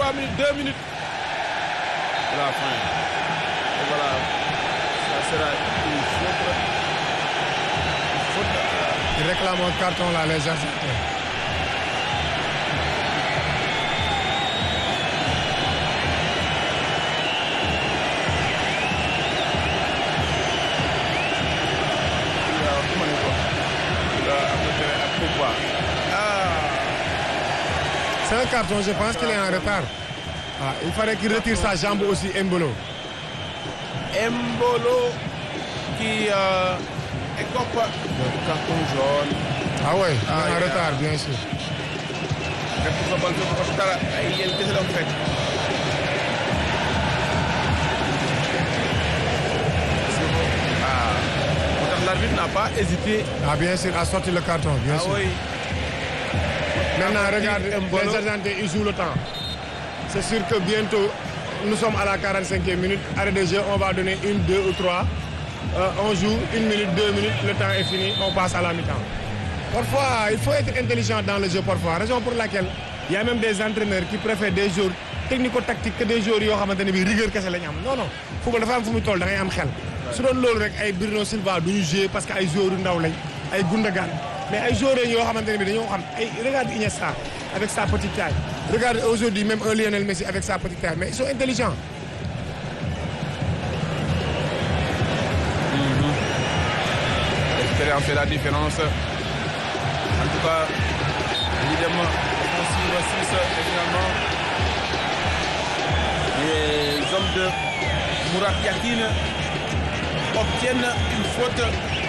3 minutes, 2 minutes. La fin. Et voilà. Ça sera une faute. Il réclame un carton là, les Argentins. C'est un carton, je pense qu'il est en retard. Ah, il fallait qu'il retire sa jambe aussi, Embolo. Embolo qui écope le carton jaune. Ah ouais, il est en retard, bien sûr. L'arbitre n'a pas hésité. Ah bien sûr, à sortir le carton, bien sûr. Oui. Maintenant, regarde, les Argentins, ils jouent le temps. C'est sûr que bientôt, nous sommes à la 45e minute. Arrêt de jeu, on va donner 1, 2 ou 3. On joue 1 minute, 2 minutes, le temps est fini, on passe à la mi-temps. Parfois, il faut être intelligent dans le jeu parfois. Raison pour laquelle il y a même des entraîneurs qui préfèrent des joueurs technico-tactiques que des joueurs qui ont rigueur. Non, non. Il faut que les femmes fassent tout le temps. Si on a des Bruno Silva, nous jouons parce qu'il y a des joueurs des Gundogan. Mais les joueurs qui ont regarde Iniesta avec sa petite taille. Regarde aujourd'hui même un Lionel Messi avec sa petite taille. Mais ils sont intelligents. L'expérience fait la différence. En tout cas, évidemment, offensive 6 et finalement, les hommes de Murat Yakin obtiennent une faute.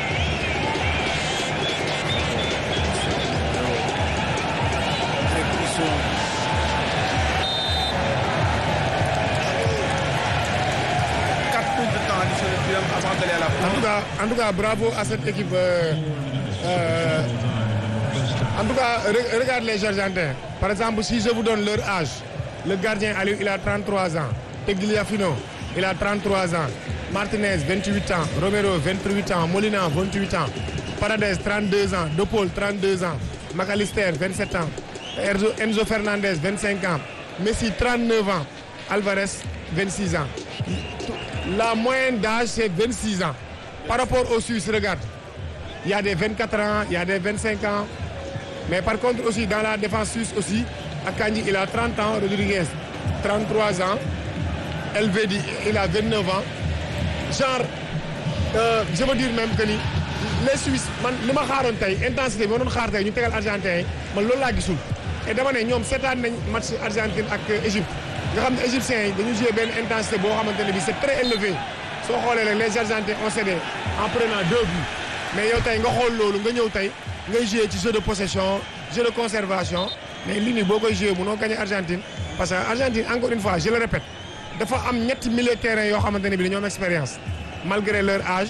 Avant d'aller à la pause. En tout cas, bravo à cette équipe. En tout cas, regarde les Argentins. Par exemple, si je vous donne leur âge, le gardien Aliou, il a 33 ans. Tagliafico, il a 33 ans. Martinez, 28 ans. Romero, 28 ans. Molina, 28 ans. Paredes, 32 ans. De Paul, 32 ans. McAllister, 27 ans. Enzo Fernandez, 25 ans. Messi, 39 ans. Alvarez, 26 ans. La moyenne d'âge, c'est 26 ans. Par rapport aux Suisses, regarde. Il y a des 24 ans, il y a des 25 ans. Mais par contre, aussi, dans la défense suisse aussi, Akanji, il a 30 ans. Rodriguez, 33 ans. Elvedi, il a 29 ans. Genre, je veux dire même que les Suisses, je me suis intensité, je me suis dit Argentin, je me suis et dama ne ñoom seetaan nañ match Argentine ak Égypte nga xam ne égyptiens yi dañu joué benn intensité boo xamante ne bi c'est très élevé soo xoolee rek les Argentins ont cédé en prenant 2 buts mais yow tey nga xool loolu nga ñëw tey ngay joué ci jeu de possession jeu de conservation mais lii nii boo koy joué mënoo gagné Argentine parce que Argentine encore une fois je le répète dafa am ñetti milieu de terrain yoo xamante ne bi dañoo am expérience malgré leur âge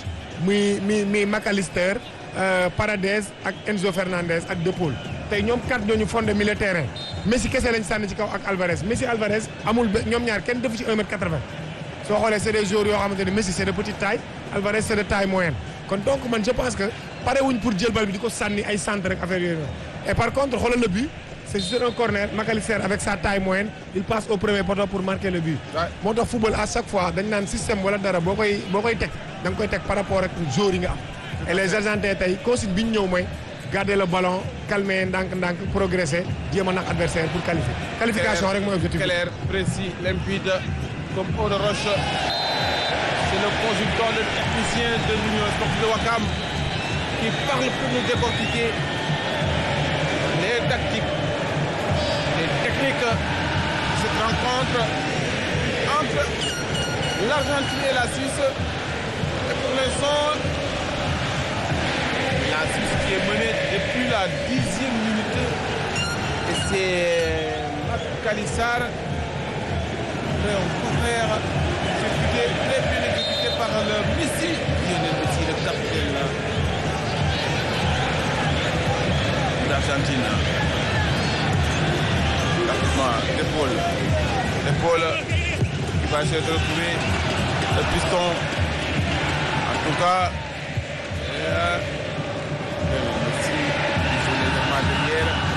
muy McAllister Paredes ak Enzo Fernandez ak De Paul tey ñoom 4 ñooñu fondé milieu de terrain Messi kese lañ sànni ci kaw ak Alvarez Messi Alvarez amul ñoom ñaar kenn defu ci 1m80 soo xoolee c'est des joueurs yoo xamante ne Messi c'est de petite taille Alvarez c'est de taille moyenne kon donc man je pense que pare wuñ pour jël bal bi di ko sànni ay centre rek affaire yooyu et par contre xoolal le but c'est sur un corner McAllister avec sa taille moyenne il passe au premier poteau pour marquer le but. moo tax football à chaque fois dañ naan système wala dara boo koy teg da nga koy teg par rapport ak joueurs yi nga am et les Argentins tey consigne bi ñu ñëw mooy garder le ballon calmer ndànk-ndànk progresser jéem a nax adversaire pour qualifier. qualification rek mooy objectif. Clair, précis, limpide comme eau de roche. C'est le consultant, le technicien de l'Union sportive de Ouakam qui parle pour nous décortiquer les tactiques, les techniques de cette rencontre entre l'Argentine et la Suisse. Et pour l'instant, la Suisse qui est menée depuis la 10e minute. Et c'est McAllister, très bien exécuté par le Messi. Lionel Messi, le capitaine d'Argentine. Rapidement, l'épaule qui va essayer de retrouver le piston. En tout cas, Messi, il faut légèrement derrière.